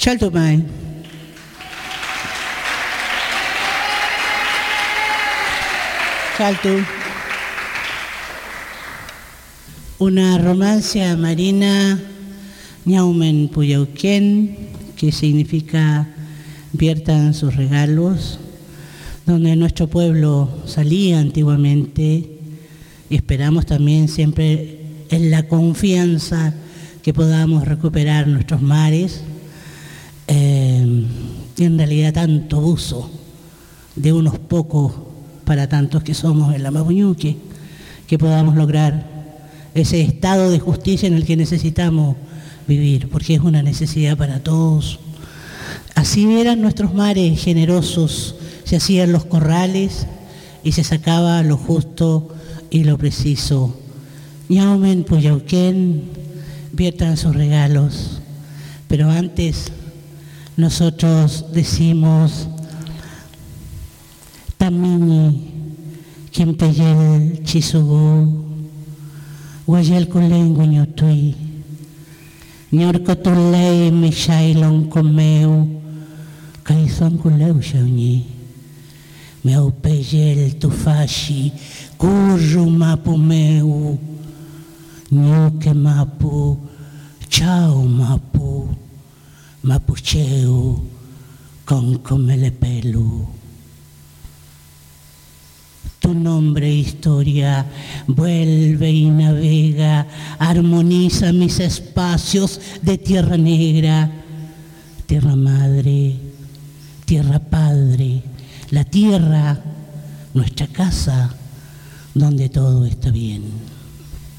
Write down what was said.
Chaltumay. Chaltu. Una romancia marina, Ñaumen Puyauquén, que significa viertan sus regalos, donde nuestro pueblo salía antiguamente, y esperamos también siempre en la confianza que podamos recuperar nuestros mares, y en realidad tanto abuso de unos pocos para tantos que somos en la Mapuñuque, que podamos lograr ese estado de justicia en el que necesitamos vivir, porque es una necesidad para todos. Así eran nuestros mares generosos, se hacían los corrales y se sacaba lo justo y lo preciso. Ñaumen Puyauquén, viertan sus regalos, pero antes nosotros decimos Tamini, Quimpeyel Chisugú, Guayel Culén Guñotui, Ñorcotuley Michailon Comeu, Caizón Culeu Xauñi, Meupeyel Tufashi, Curru Mapu Meu, Ñuque Mapu, Chau Mapu, Mapucheu, Concomelepelu. Tu nombre, historia, vuelve y navega, armoniza mis espacios de tierra negra, tierra madre, tierra padre, la tierra, nuestra casa, donde todo está bien.